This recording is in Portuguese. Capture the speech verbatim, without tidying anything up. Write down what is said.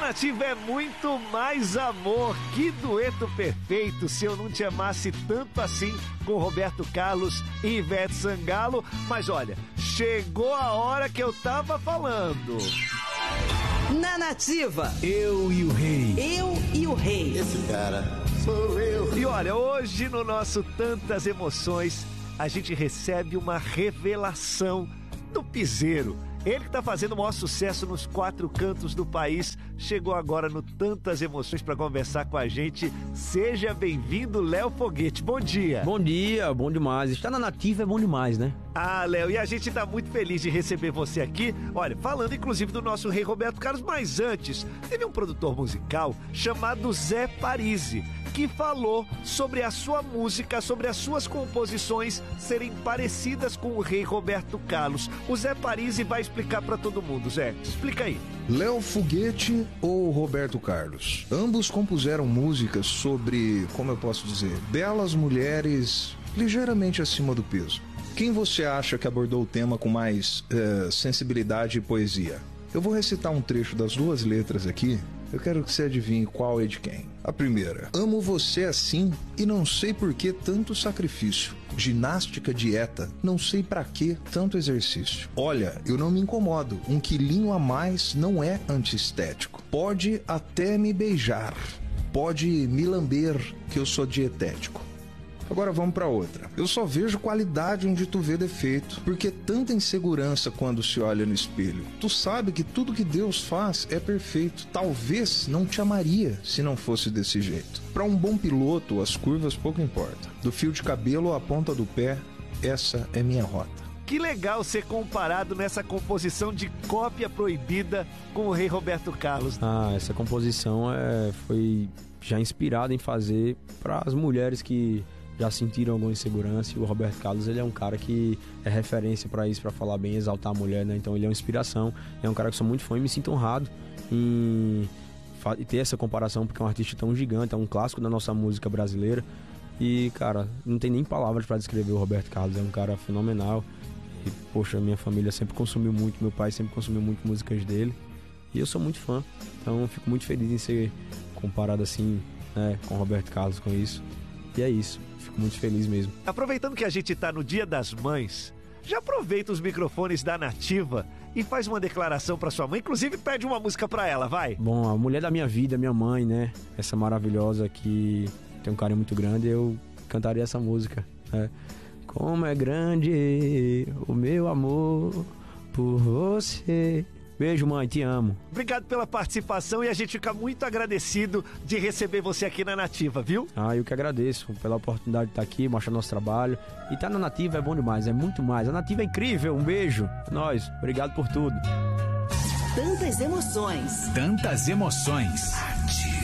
Nativa é muito mais amor. Que dueto perfeito, Se Eu Não Te Amasse Tanto Assim, com Roberto Carlos e Ivete Sangalo. Mas olha, chegou a hora que eu tava falando. Na Nativa, Eu e o Rei. Eu e o Rei. Esse cara sou eu. E olha, hoje no nosso Tantas Emoções, a gente recebe uma revelação do piseiro. Ele que tá fazendo o maior sucesso nos quatro cantos do país, chegou agora no Tantas Emoções para conversar com a gente. Seja bem-vindo, Léo Foguete. Bom dia. Bom dia, bom demais. Estar na Nativa é bom demais, né? Ah, Léo, e a gente tá muito feliz de receber você aqui. Olha, falando inclusive do nosso rei Roberto Carlos, mas antes, teve um produtor musical chamado Zé Parisi, que falou sobre a sua música, sobre as suas composições serem parecidas com o rei Roberto Carlos. O Zé Parisi vai explicar pra todo mundo. Zé, explica aí. Léo Foguete ou Roberto Carlos? Ambos compuseram músicas sobre, como eu posso dizer, belas mulheres ligeiramente acima do peso. Quem você acha que abordou o tema com mais uh, sensibilidade e poesia? Eu vou recitar um trecho das duas letras aqui. Eu quero que você adivinhe qual é de quem. A primeira. Amo você assim e não sei por que tanto sacrifício. Ginástica, dieta, não sei pra que tanto exercício. Olha, eu não me incomodo. Um quilinho a mais não é antiestético. Pode até me beijar. Pode me lamber que eu sou dietético. Agora vamos pra outra. Eu só vejo qualidade onde tu vê defeito. Por que tanta insegurança quando se olha no espelho? Tu sabe que tudo que Deus faz é perfeito. Talvez não te amaria se não fosse desse jeito. Pra um bom piloto, as curvas pouco importam. Do fio de cabelo à ponta do pé, essa é minha rota. Que legal ser comparado nessa composição de Cópia Proibida com o rei Roberto Carlos. Ah, essa composição é, foi já inspirada em fazer para as mulheres que já sentiram alguma insegurança, e o Roberto Carlos, ele é um cara que é referência para isso, para falar bem, exaltar a mulher, né? Então ele é uma inspiração, é um cara que eu sou muito fã e me sinto honrado em ter essa comparação, porque é um artista tão gigante, é um clássico da nossa música brasileira, e cara, não tem nem palavras para descrever o Roberto Carlos, é um cara fenomenal, e poxa, minha família sempre consumiu muito, meu pai sempre consumiu muito músicas dele, e eu sou muito fã, então eu fico muito feliz em ser comparado assim, né, com o Roberto Carlos, com isso, e é isso. Fico muito feliz mesmo. Aproveitando que a gente tá no Dia das Mães, já aproveita os microfones da Nativa e faz uma declaração pra sua mãe, inclusive pede uma música pra ela, vai. Bom, a mulher da minha vida, minha mãe, né? Essa maravilhosa que tem um carinho muito grande, eu cantaria essa música, né? Como é grande o meu amor por você. Beijo, mãe, te amo. Obrigado pela participação e a gente fica muito agradecido de receber você aqui na Nativa, viu? Ah, eu que agradeço pela oportunidade de estar aqui, mostrar nosso trabalho. E estar na Nativa é bom demais, é muito mais. A Nativa é incrível, um beijo. É nóis, obrigado por tudo. Tantas emoções. Tantas emoções.